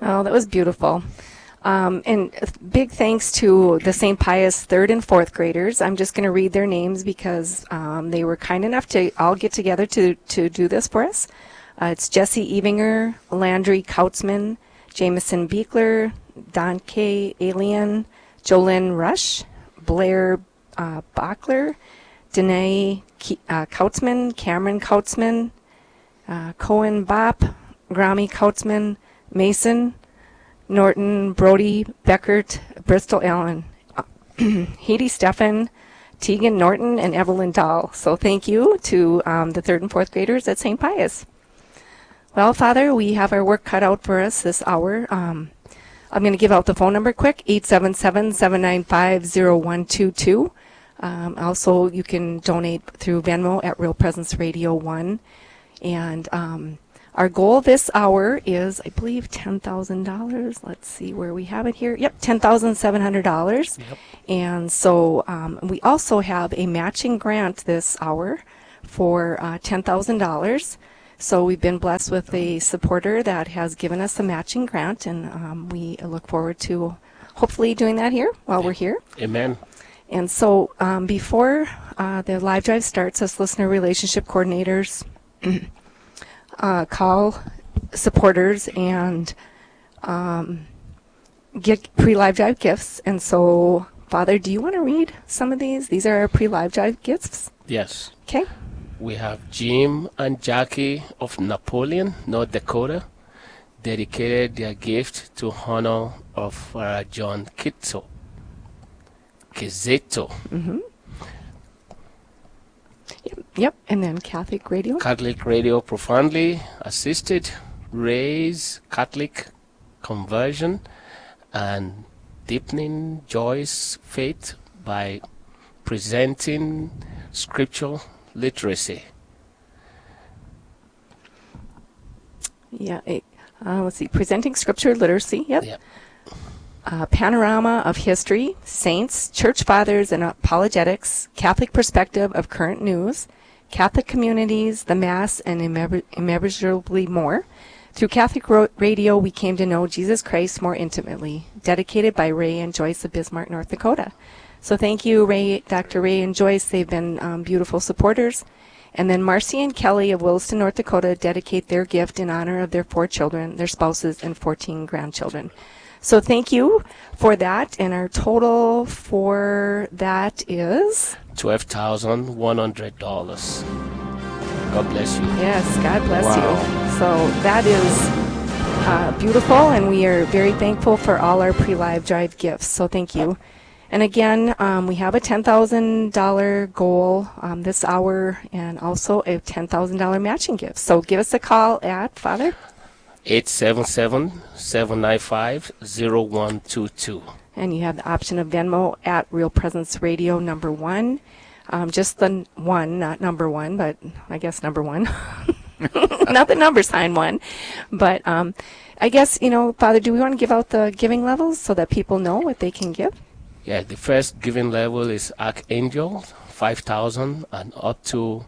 Oh, that was beautiful. And big thanks to the St. Pius 3rd and 4th graders. I'm just going to read their names because they were kind enough to all get together to do this for us. It's Jesse Evinger, Landry Kautzman, Jameson Beekler, Don K. Alien, Jolynn Rush, Blair Bachler, Danae Kautzman, Cameron Kautzman, Cohen Bopp, Grammy Kautzman, Mason, Norton, Brody, Beckert, Bristol Allen, Haiti Steffen, Tegan Norton, and Evelyn Dahl. So thank you to the 3rd and 4th graders at St. Pius. Well, Father, we have our work cut out for us this hour. I'm going to give out the phone number quick, 877-795-0122. Also, you can donate through Venmo at Real Presence Radio 1. And our goal this hour is, I believe, $10,000. Let's see where we have it here. Yep, $10,700. Yep. And so we also have a matching grant this hour for $10,000. So we've been blessed with a supporter that has given us a matching grant, and we look forward to hopefully doing that here while we're here. Amen. And so before the live drive starts, us listener relationship coordinators call supporters and get pre-live drive gifts. And so, Father, do you want to read some of these? These are our pre-live drive gifts. Yes. Okay. We have Jim and Jackie of Napoleon, North Dakota, dedicated their gift to honor of John Kizeto. Mm-hmm. Yep, and then Catholic Radio. Catholic Radio profoundly assisted Ray's Catholic conversion and deepening Joy's faith by presenting scriptural literacy. Yeah, let's see, presenting scripture literacy. Yep. Yep. Panorama of history, saints, church fathers, and apologetics, Catholic perspective of current news, Catholic communities, the Mass, and immeasurably more. Through Catholic Radio, we came to know Jesus Christ more intimately. Dedicated by Ray and Joyce of Bismarck, North Dakota. So thank you, Ray, Dr. Ray and Joyce. They've been beautiful supporters. And then Marcy and Kelly of Williston, North Dakota, dedicate their gift in honor of their 4 children, their spouses, and 14 grandchildren. So thank you for that, and our total for that is $12,100. God bless you. Yes, God bless Wow. you. So that is beautiful, and we are very thankful for all our pre-live drive gifts. So thank you. And again, we have a $10,000 goal this hour, and also a $10,000 matching gift. So give us a call at, Father? 877-795-0122. And you have the option of Venmo at Real Presence Radio number 1. Just the 1, not number 1, but I guess number 1. Not the number sign 1. But I guess, Father, do we want to give out the giving levels so that people know what they can give? Yeah, the first giving level is Archangel, $5,000 and up to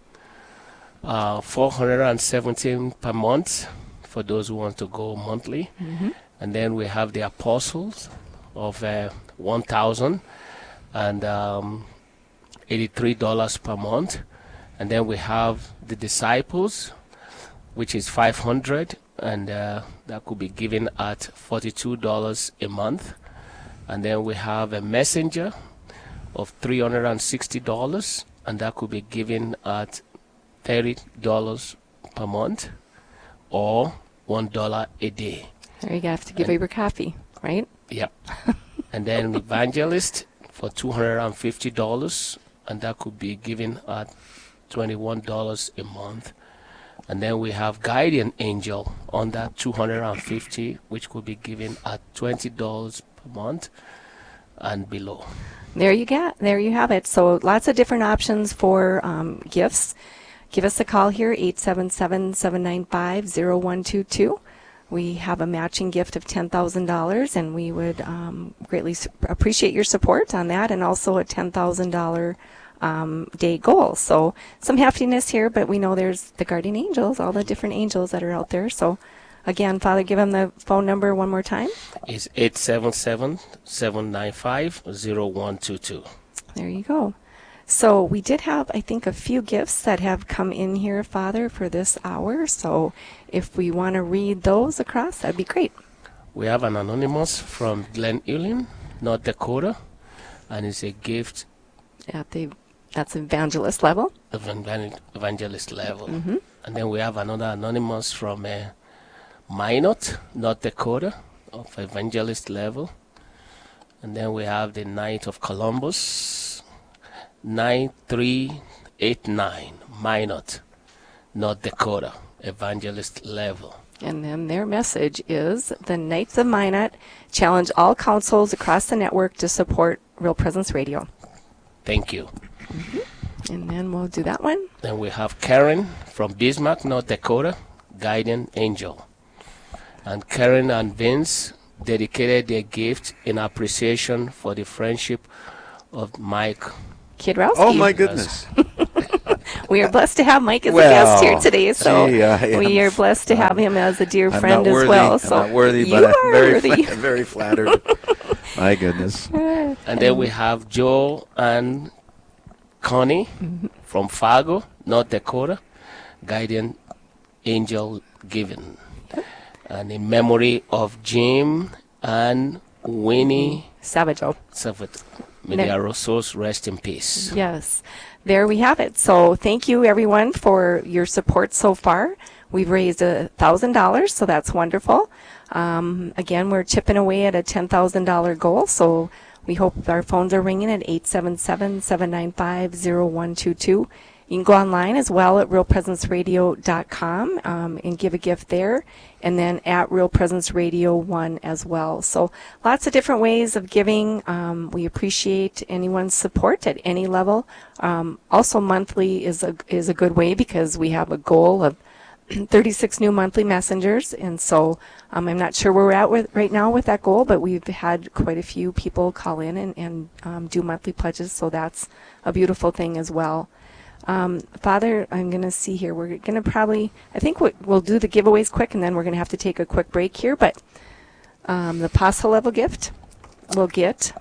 $417 per month for those who want to go monthly. Mm-hmm. And then we have the Apostles of $1,000 and $83 per month. And then we have the Disciples, which is $500, and that could be given at $42 a month. And then we have a Messenger of $360, and that could be given at $30 per month or $1 a day. There you go. Have to give your coffee, right? Yeah. And then Evangelist for $250, and that could be given at $21 a month. And then we have Guardian Angel on that $250, which could be given at $20 per month and below. There you have it. So lots of different options for gifts. Give us a call here, 877-795-0122. We have a matching gift of $10,000, and we would greatly appreciate your support on that, and also a $10,000 day goal. So some heftiness here, but we know there's the guardian angels, all the different angels that are out there. So Again, Father, give them the phone number one more time. It's 877-795-0122. There you go. So we did have, I think, a few gifts that have come in here, Father, for this hour. So if we want to read those across, that'd be great. We have an anonymous from Glen Ullin, North Dakota, and it's a gift That's evangelist level. of evangelist level. Mm-hmm. And then we have another anonymous from Minot, North Dakota, of evangelist level. And then we have the Knight of Columbus, 9389, Minot, North Dakota, evangelist level. And then their message is, the Knights of Minot challenge all councils across the network to support Real Presence Radio. Thank you. Mm-hmm. And then we'll do that one. Then we have Karen from Bismarck, North Dakota, Guardian Angel. And Karen and Vince dedicated their gift in appreciation for the friendship of Mike Kidrowski. Oh, my goodness. We are blessed to have Mike as a guest here today, so we are blessed to have him as a dear friend as well. So I'm not worthy, you but I'm are worthy. very flattered. My goodness. And then we have Joe and Connie from Fargo, North Dakota, Guardian Angel Giving. And in memory of Jim and Winnie Savageau. May their souls rest in peace. Yes. There we have it. So thank you, everyone, for your support so far. We've raised $1,000, so that's wonderful. Again, we're chipping away at a $10,000 goal, so we hope our phones are ringing at 877-795-0122. You can go online as well at realpresenceradio.com and give a gift there, and then at Real Presence Radio 1 as well. So lots of different ways of giving. We appreciate anyone's support at any level. Also, monthly is a good way because we have a goal of 36 new monthly messengers, and so I'm not sure where we're at right now with that goal, but we've had quite a few people call in and do monthly pledges, so that's a beautiful thing as well. Father, I'm going to see here. We're going to I think we'll do the giveaways quick, and then we're going to have to take a quick break here, but the apostle level gift will get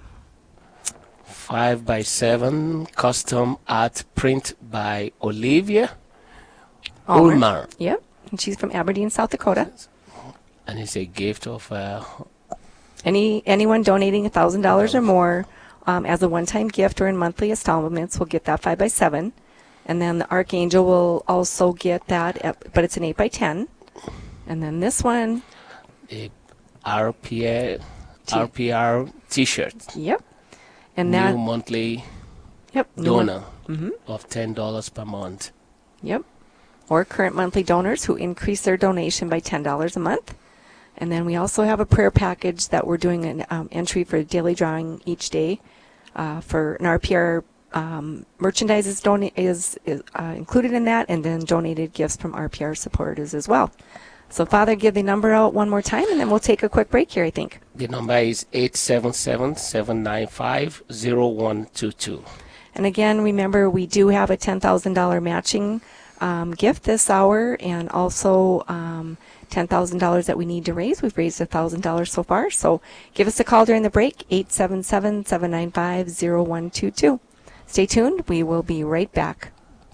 5x7 custom art print by Olivia Ulmer. Yep, and she's from Aberdeen, South Dakota. And it's a gift of anyone donating $1,000 or more as a one-time gift or in monthly installments will get that 5x7. And then the Archangel will also get that, but it's an 8x10. And then this one, the RPR T-shirt. Yep. And new that monthly donor of $10 per month. Yep. Or current monthly donors who increase their donation by $10 a month. And then we also have a prayer package that we're doing an entry for a daily drawing each day for an RPR. Merchandise is included in that, and then donated gifts from RPR supporters as well. So, Father, give the number out one more time, and then we'll take a quick break here, I think. The number is 877-795-0122. And again, remember, we do have a $10,000 matching gift this hour, and also $10,000 that we need to raise. We've raised $1,000 so far, so give us a call during the break, 877-795-0122. Stay tuned. We will be right back.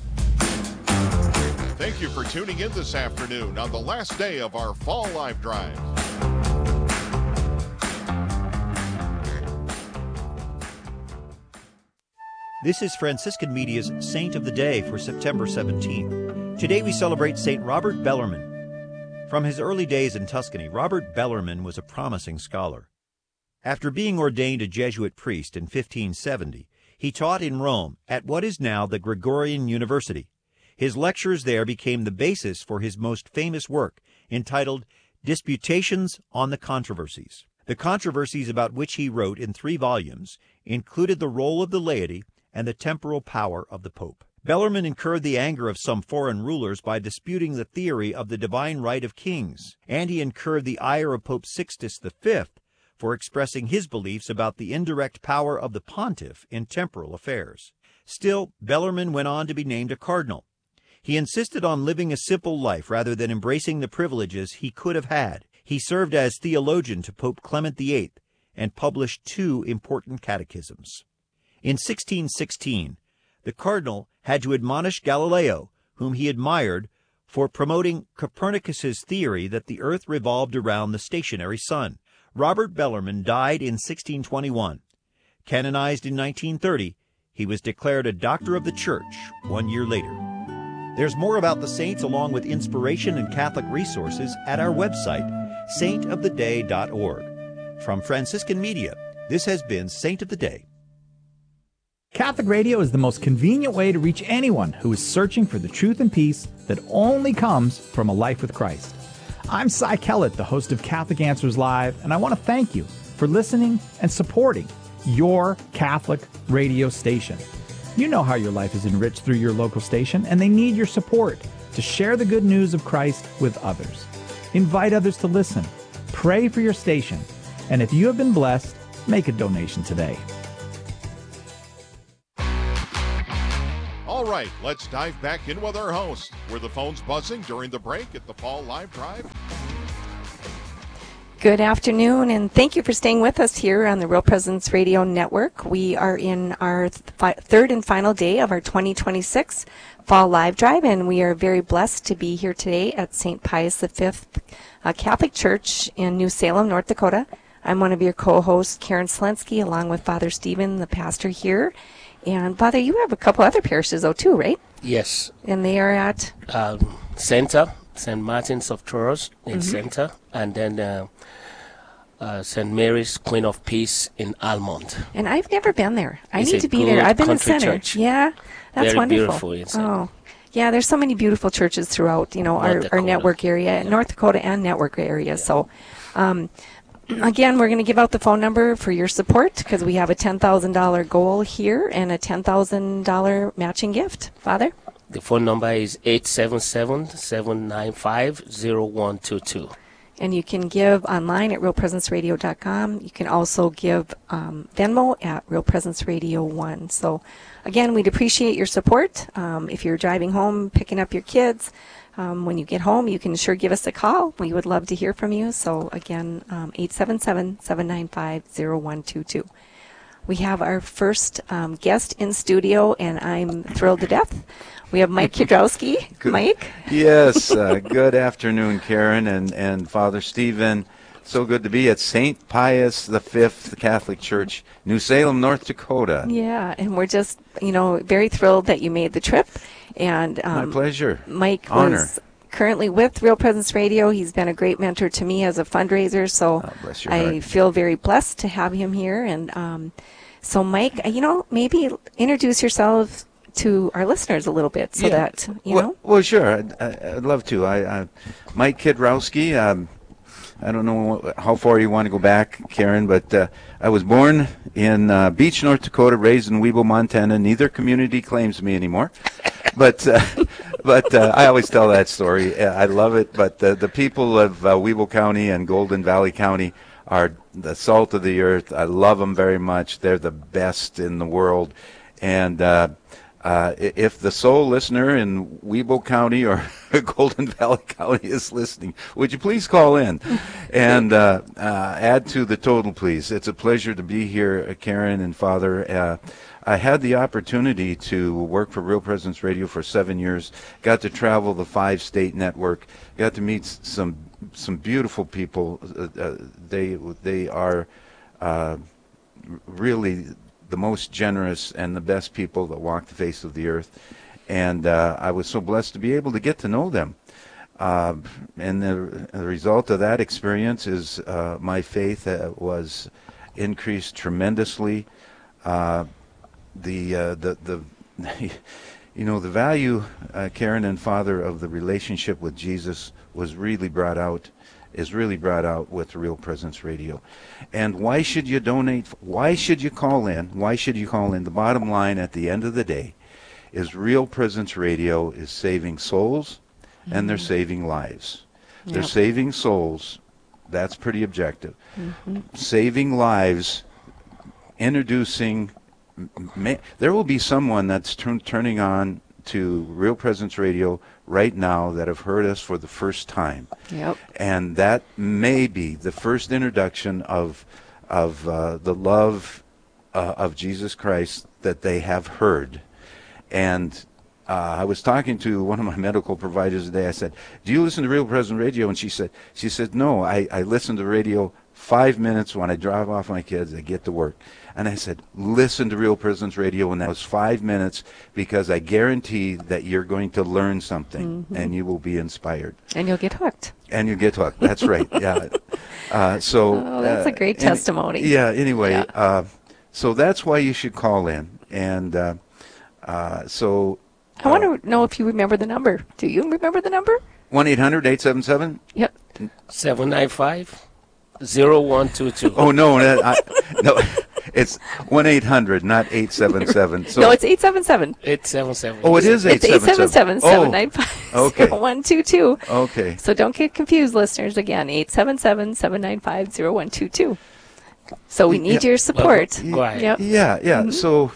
Thank you for tuning in this afternoon on the last day of our Fall Live Drive. This is Franciscan Media's Saint of the Day for September 17th. Today we celebrate St. Robert Bellarmine. From his early days in Tuscany, Robert Bellarmine was a promising scholar. After being ordained a Jesuit priest in 1570, he taught in Rome at what is now the Gregorian University. His lectures there became the basis for his most famous work, entitled Disputations on the Controversies. The controversies about which he wrote in 3 volumes included the role of the laity and the temporal power of the Pope. Bellarmine incurred the anger of some foreign rulers by disputing the theory of the divine right of kings, and he incurred the ire of Pope Sixtus V for expressing his beliefs about the indirect power of the pontiff in temporal affairs. Still, Bellarmine went on to be named a cardinal. He insisted on living a simple life rather than embracing the privileges he could have had. He served as theologian to Pope Clement VIII and published 2 important catechisms. In 1616, the cardinal had to admonish Galileo, whom he admired, for promoting Copernicus's theory that the earth revolved around the stationary sun. Robert Bellarmine died in 1621. Canonized in 1930, he was declared a Doctor of the Church 1 year later. There's more about the saints along with inspiration and Catholic resources at our website, saintoftheday.org. From Franciscan Media, this has been Saint of the Day. Catholic Radio is the most convenient way to reach anyone who is searching for the truth and peace that only comes from a life with Christ. I'm Cy Kellett, the host of Catholic Answers Live, and I want to thank you for listening and supporting your Catholic radio station. You know how your life is enriched through your local station, and they need your support to share the good news of Christ with others. Invite others to listen. Pray for your station. And if you have been blessed, make a donation today. All right, let's dive back in with our host. Were the phones buzzing during the break at the Fall Live Drive? Good afternoon, and thank you for staying with us here on the Real Presence Radio Network. We are in our third and final day of our 2026 Fall Live Drive, and we are very blessed to be here today at St. Pius V Catholic Church in New Salem, North Dakota. I'm one of your co-hosts, Karen Selensky, along with Father Stephen, the pastor here. And Father, you have a couple other parishes, though, too, right? Yes. And they are at? Center, St. Martin's of Tours in Center, and then St. Mary's Queen of Peace in Almond. And I've never been there. I It's need a to be there. good I've been in country Center. church. Yeah, that's Very wonderful. beautiful in Center. Oh, yeah. There's so many beautiful churches throughout, our Dakota. network area, North Dakota and network area. So, again, we're going to give out the phone number for your support because we have a $10,000 goal here and a $10,000 matching gift. Father? The phone number is 877-795-0122. And you can give online at realpresenceradio.com. You can also give Venmo at Real Presence Radio 1. So, again, we'd appreciate your support. If you're driving home, picking up your kids, when you get home, you can sure give us a call. We would love to hear from you. So, again, 877-795-0122. We have our first guest in studio, and I'm thrilled to death. We have Mike Kudrowski. Mike? Yes, good afternoon, Karen and Father Stephen. So good to be at St. Pius V Catholic Church, New Salem, North Dakota. Yeah, and we're just, very thrilled that you made the trip. And My pleasure. Mike Honor. was currently with Real Presence Radio. He's been a great mentor to me as a fundraiser, so bless your I heart. feel very blessed to have him here. And so, Mike, maybe introduce yourself to our listeners a little bit so that, Well, sure. I'd love to. I Mike Kudrowski. I don't know how far you want to go back, Karen, but I was born in Beach, North Dakota, raised in Weeble, Montana. Neither community claims me anymore. But I always tell that story. I love it. But the people of Weeble County and Golden Valley County are the salt of the earth. I love them very much. They're the best in the world. And if the sole listener in Weeble County or Golden Valley County is listening, would you please call in and add to the total, please? It's a pleasure to be here, Karen and Father. I had the opportunity to work for Real Presence Radio for 7 years, got to travel the 5-state network, got to meet some beautiful people. They are really the most generous and the best people that walk the face of the earth. And I was so blessed to be able to get to know them. And the result of that experience is my faith was increased tremendously. The value, Karen and Father, of the relationship with Jesus is really brought out with Real Presence Radio. And why should you donate? Why should you call in? The bottom line at the end of the day is Real Presence Radio is saving souls and they're saving lives. Yep. They're saving souls. That's pretty objective. Saving lives, introducing. There will be someone that's turning on to Real Presence Radio right now that have heard us for the first time. Yep. And that may be the first introduction of the love of Jesus Christ that they have heard. And I was talking to one of my medical providers today. I said, "Do you listen to Real Presence Radio?" And she said, "No, I listen to radio 5 minutes when I drive off my kids. I get to work." And I said, "Listen to Real Presence Radio," and that was 5 minutes, because I guarantee that you're going to learn something, and you will be inspired. And you'll get hooked. And you get hooked. That's right. Yeah. Oh, that's a great testimony. Anyway, Yeah. So that's why you should call in. And so... I want to know if you remember the number. Do you remember the number? 1-800-877? Yep. 795-0122. Oh, no. No. It's 1-800, not 877. So, No, it's 877. 877. oh, it is It's 877. 877-795-0122. Okay. So don't get confused, listeners. Again, 877-795-0122. So we need your support. Go ahead. Yep. Yeah. So,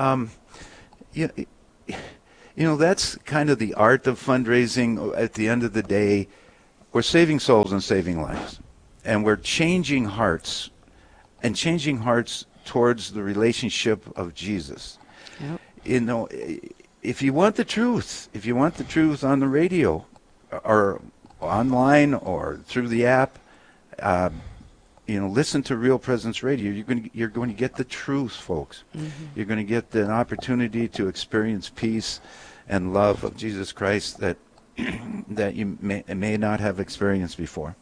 that's kind of the art of fundraising. At the end of the day, we're saving souls and saving lives. And we're changing hearts, and changing hearts towards the relationship of Jesus. Yep. If you want the truth, on the radio or online or through the app, listen to Real Presence Radio. You're going to get the truth, folks. You're going to get an opportunity to experience peace and love of Jesus Christ that you may not have experienced before.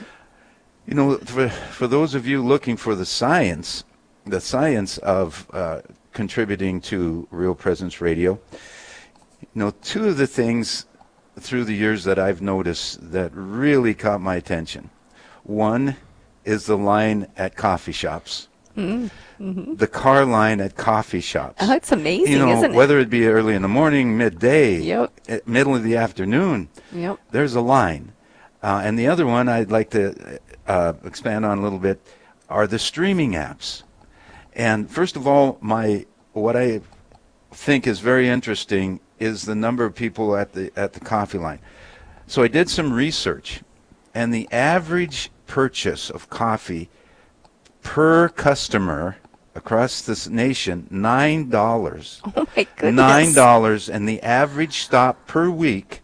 For those of you looking for the science of contributing to Real Presence Radio, two of the things through the years that I've noticed that really caught my attention. One is the line at coffee shops. The car line at coffee shops. Oh, it's amazing, isn't it? Whether it be early in the morning, midday, Yep. middle of the afternoon, Yep. there's a line. And the other one I'd like to expand on a little bit are the streaming apps. And first of all, what I think is very interesting is the number of people at the coffee line. So I did some research, and the average purchase of coffee per customer across this nation, $9. Oh my goodness. $9, and the average stop per week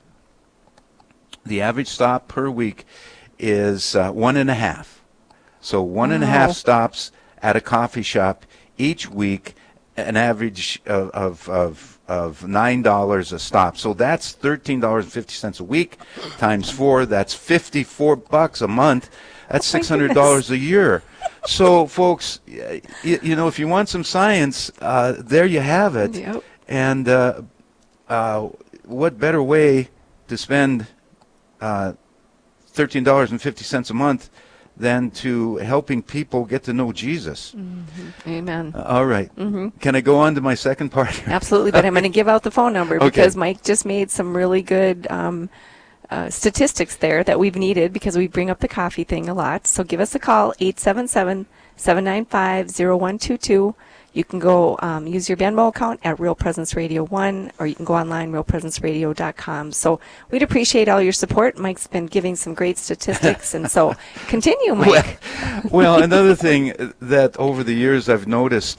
is 1.5. So 1.5 stops at a coffee shop each week, an average of $9 a stop. So that's $13.50 a week times 4. That's $54 a month. That's $600 a year. So, folks, if you want some science, there you have it. Yep. And what better way to spend $13.50 a month than to helping people get to know Jesus? Amen. All right. Can I go on to my second part? Absolutely, but I'm going to give out the phone number Okay. because Mike just made some really good statistics there that we've needed because we bring up the coffee thing a lot. So give us a call, 877-795-0122. You can go use your Venmo account at Real Presence Radio 1, or you can go online, realpresenceradio.com. So we'd appreciate all your support. Mike's been giving some great statistics, and so continue, Mike. Well, another thing that over the years I've noticed,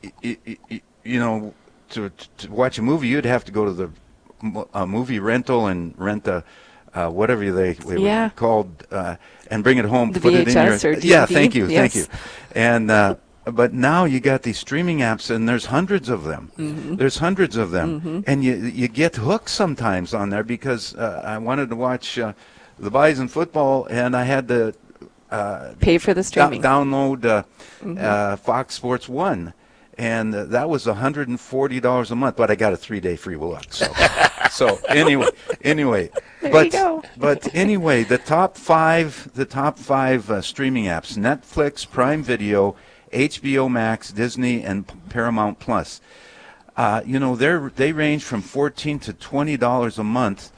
to watch a movie, you'd have to go to the movie rental and rent a whatever they were called, and bring it home. The put VHS it in your, or DVD. Yeah, thank you. Yes. And but now you got these streaming apps, and there's hundreds of them. There's hundreds of them, and you get hooked sometimes on there because I wanted to watch the Bison football, and I had to Pay for the streaming. Download Fox Sports 1. And that was $140 a month, but I got a 3-day free look. So anyway, There you go. But anyway, the top five streaming apps: Netflix, Prime Video, HBO Max, Disney, and Paramount Plus. They range from $14 to $20 a month.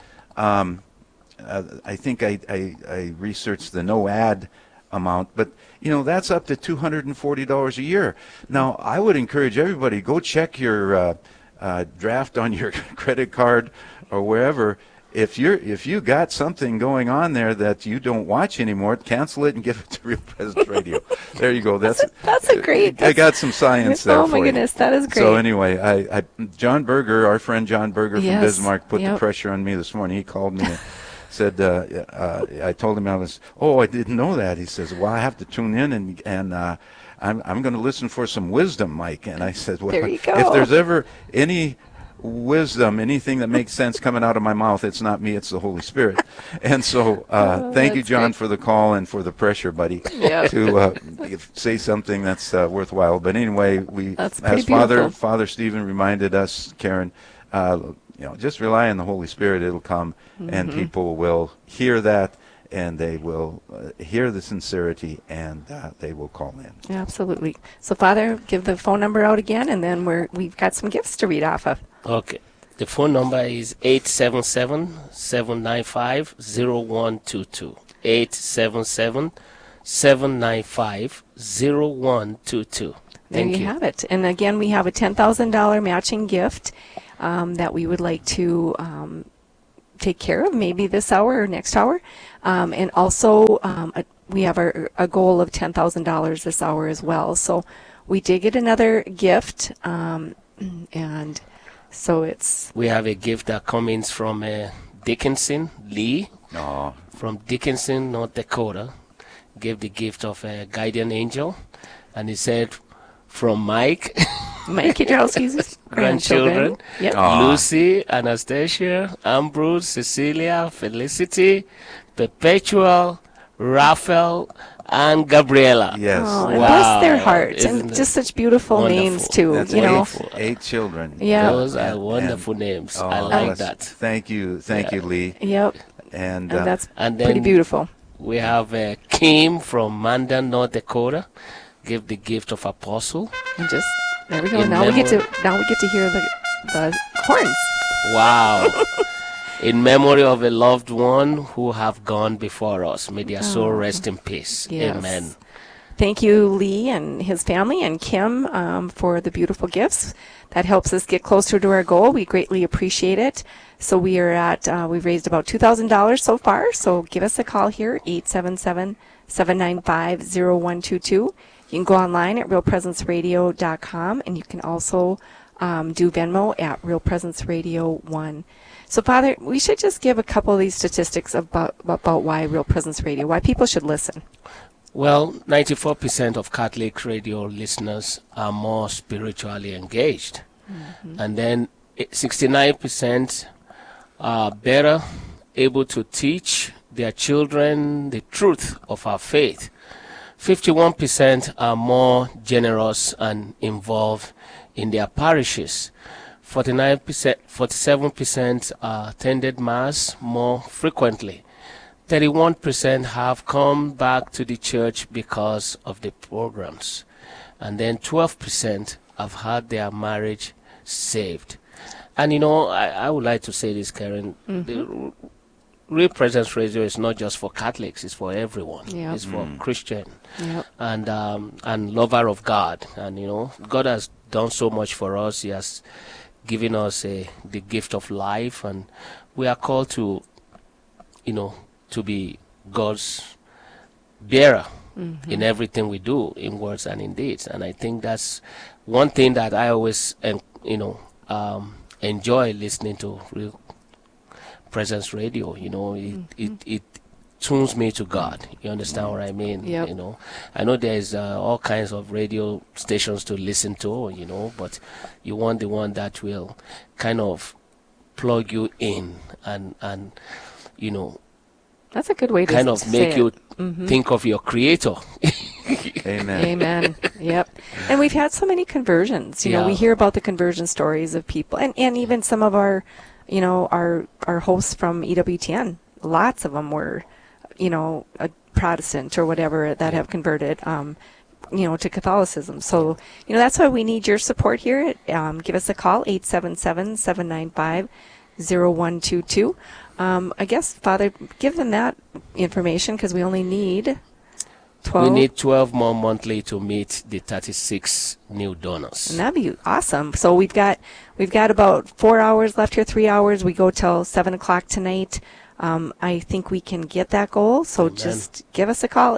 I think I researched the no ad amount, but that's up to $240 a year. Now, I would encourage everybody, go check your draft on your credit card or wherever. If you got something going on there that you don't watch anymore, cancel it and give it to Real Presence Radio. There you go. That's a great. I got some science there. Oh my goodness, that is great. So anyway, I John Berger, our friend John Berger from Yes. Bismarck, put the pressure on me this morning. He called me and said, I told him I didn't know that. He says, well, I have to tune in and I'm going to listen for some wisdom, Mike. And I said, well, There you go. if there's ever any wisdom, anything that makes sense coming out of my mouth, it's not me, it's the Holy Spirit. And so thank you, that's John, great. for the call and for the pressure, buddy, Yeah. to say something that's worthwhile. But anyway, That's pretty as beautiful. Father Stephen reminded us, Karen, just rely on the Holy Spirit. It'll come, and people will hear that, and they will hear the sincerity, and they will call in. Absolutely. So, Father, give the phone number out again, and then we've got some gifts to read off of. Okay. The phone number is 877-795-0122. 877-795-0122. There you have it. And again, we have a $10,000 matching gift that we would like to take care of, maybe this hour or next hour. And also, we have a goal of $10,000 this hour as well. So we did get another gift, and so it's... We have a gift that comes from Dickinson Lee Oh, from Dickinson, North Dakota. Gave the gift of a guardian angel, and he said, from Mike, Mike Kidrowski's grandchildren. Yep. Lucy, Anastasia, Ambrose, Cecilia, Felicity, Perpetual, Raphael, and Gabriela. yes. Oh, and Wow. bless their hearts. Isn't And it just such beautiful wonderful? names, too. That's you know. wonderful. eight children. Yeah. Those are And- wonderful names. Oh, I like bless- that. Thank you, Lee. Yep. And And that's And pretty then beautiful. we have Kim from Mandan, North Dakota. Give the gift of apostle. And just there we go. In Now we get to memory- hear the horns. Wow. In memory of a loved one who have gone before us. May their soul rest in peace. Yes. Amen. Thank you, Lee and his family, and Kim for the beautiful gifts. That helps us get closer to our goal. We greatly appreciate it. So we are at, we've raised about $2,000 so far. So give us a call here, 877-795-0122. You can go online at realpresenceradio.com, and you can also do Venmo at Real Presence Radio 1. So, Father, we should just give a couple of these statistics about why Real Presence Radio, why people should listen. Well, 94% of Catholic radio listeners are more spiritually engaged. And then 69% are better able to teach their children the truth of our faith. 51% are more generous and involved in their parishes. 47% attended Mass more frequently. 31% have come back to the church because of the programs. And then 12% have had their marriage saved. And I would like to say this, Karen. The Real Presence Radio is not just for Catholics, it's for everyone. Yep. It's for Christian Yep. and lover of God. And God has done so much for us. He has given us the gift of life, and we are called to to be God's bearer in everything we do, in words and in deeds. And I think that's one thing that I always enjoy listening to Real Presence Radio. It tunes me to God. You understand what I mean? Yep. I know there's all kinds of radio stations to listen to, but you want the one that will kind of plug you in and That's a good way to kind of say make it. you think of your creator. Amen. Amen. Yep. And we've had so many conversions. We Yeah. hear about the conversion stories of people, and even some of our hosts from EWTN. Lots of them were, a Protestant or whatever that have converted, to Catholicism. So, that's why we need your support here. Give us a call, 877-795-0122. I guess, Father, give them that information because we only need 12? We need 12 more monthly to meet the 36 new donors. And that'd be awesome. So we've got about 4 hours left here, 3 hours. We go till 7 o'clock tonight. I think we can get that goal. So Amen. just give us a call,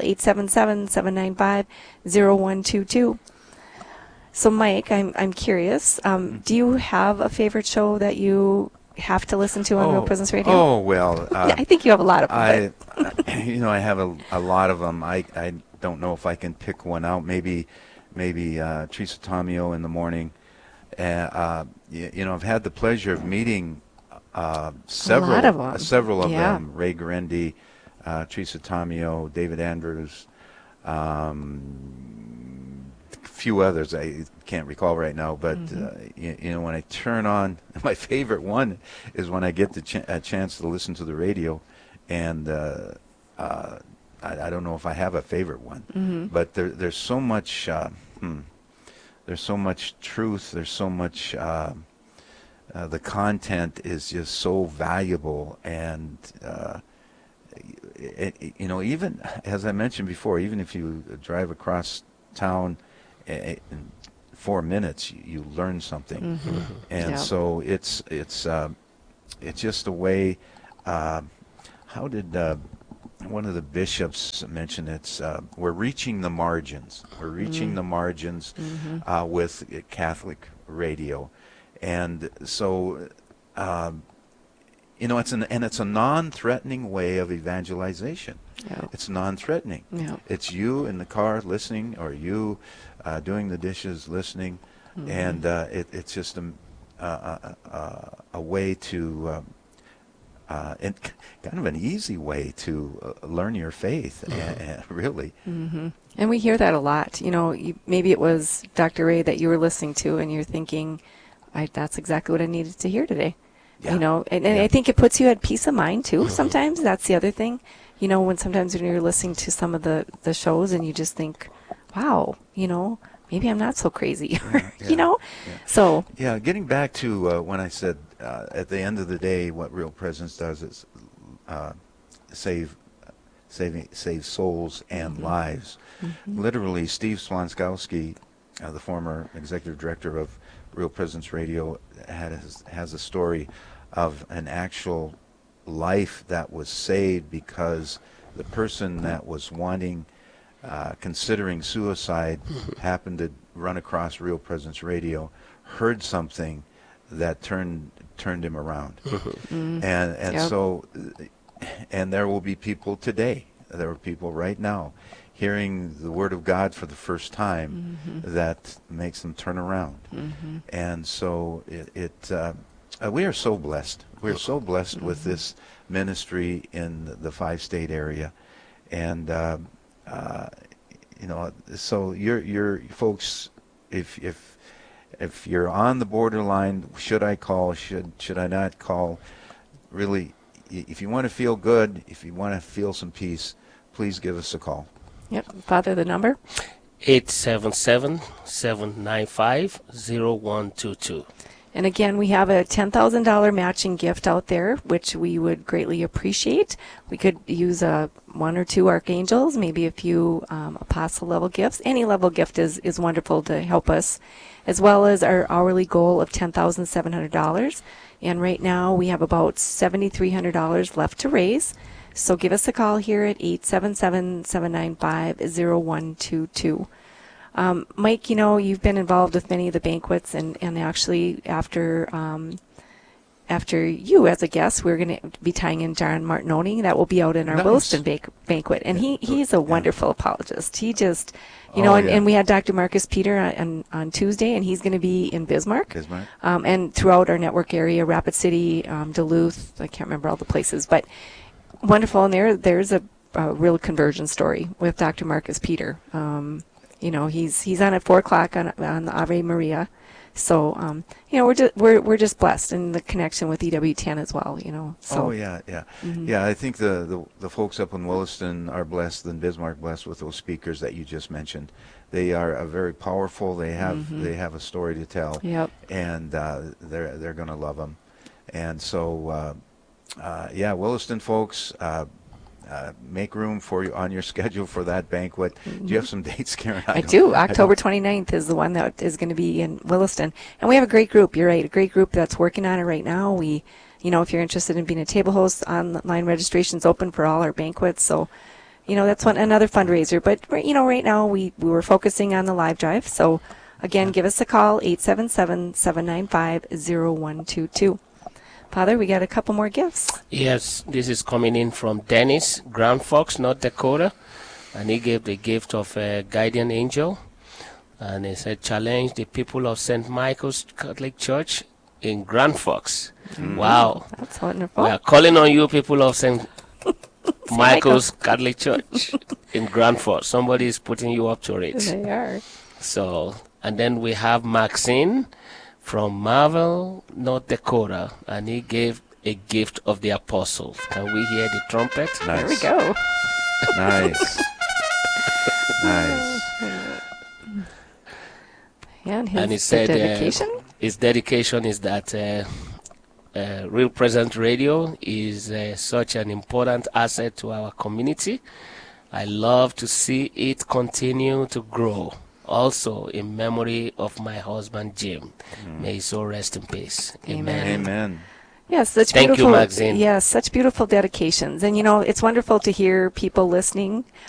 877-795-0122. So Mike, I'm curious. Do you have a favorite show that you have to listen to on Real Presence Radio? Oh, well. I think you have a lot of them. I have a lot of them. I don't know if I can pick one out. Maybe Teresa Tomeo in the morning. I've had the pleasure of meeting several of them. Ray Garendi, Teresa Tomeo, David Andrews, few others I can't recall right now, but when I turn on, my favorite one is when I get a chance to listen to the radio, and I don't know if I have a favorite one, but there's so much there's so much truth, there's so much the content is just so valuable, and even as I mentioned before, even if you drive across town in 4 minutes, you learn something, and so it's just a way. How did one of the bishops mention we're reaching the margins. We're reaching the margins with Catholic radio, and so it's a non-threatening way of evangelization. Yep. It's non-threatening. Yep. It's you in the car listening, or you doing the dishes listening, and it's just a way to, and kind of an easy way to learn your faith, really. And we hear that a lot. Maybe it was Dr. Ray that you were listening to, and you're thinking, that's exactly what I needed to hear today. Yeah. I think it puts you at peace of mind too. Sometimes that's the other thing. Sometimes when you're listening to some of the shows and you just think, wow, maybe I'm not so crazy, So. Yeah, getting back to when I said at the end of the day, what Real Presence does is save souls and lives. Literally, Steve Swanskowski, the former executive director of Real Presence Radio, has a story of an actual life that was saved because the person that was considering suicide happened to run across Real Presence Radio, heard something that turned him around, so there will be people today. There are people right now hearing the Word of God for the first time that makes them turn around. And so we are so blessed. We're so blessed with this ministry in the 5-state area. And, so you're folks, if you're on the borderline, should I call, should I not call, really, if you want to feel good, if you want to feel some peace, please give us a call. Yep. Father, the number? 877-795-0122. And again, we have a $10,000 matching gift out there, which we would greatly appreciate. We could use one or two archangels, maybe a few apostle-level gifts. Any level gift is wonderful to help us, as well as our hourly goal of $10,700. And right now, we have about $7,300 left to raise. So give us a call here at 877-795-0122. Mike, you've been involved with many of the banquets, and actually after you as a guest, we're going to be tying in John Martinoni. That will be out in our Williston banquet, and he's a wonderful apologist. He just, and we had Dr. Marcus Peter on Tuesday, and he's going to be in Bismarck. And throughout our network area, Rapid City, Duluth, I can't remember all the places, but wonderful. And there's a real conversion story with Dr. Marcus Peter. He's on at 4:00 on the Ave Maria, so we're just blessed in the connection with EWTN as well. So. Yeah. I think the folks up in Williston are blessed, and Bismarck blessed with those speakers that you just mentioned. They are very powerful. They have a story to tell. Yep. And they're going to love them. And so Williston folks, make room for you on your schedule for that banquet. Do you have some dates, Karen? I do. October 29th is the one that is going to be in Williston. And we have a great group. You're right. A great group that's working on it right now. We, if you're interested in being a table host, online registration's open for all our banquets. So, that's another fundraiser. But, right now we were focusing on the live drive. So, again, give us a call, 877-795-0122. Father, we got a couple more gifts. Yes, this is coming in from Dennis, Grand Forks, North Dakota. And he gave the gift of a guardian angel. And he said, challenge the people of St. Michael's Catholic Church in Grand Forks. Wow. That's wonderful. We are calling on you, people of St. Michael's Catholic Church in Grand Forks. Somebody is putting you up to it. They are. So, and then we have Maxine from Marvel, North Dakota, and he gave a gift of the apostle. Can we hear the trumpet? Nice. There we go. Nice. Nice. And And he said dedication? His dedication is that Real Present Radio is such an important asset to our community. I love to see it continue to grow. Also, in memory of my husband, Jim. May his soul rest in peace. Amen. Amen. Yes, such Thank you, beautiful. Maxine. Yes, such beautiful dedications, and it's wonderful to hear people listening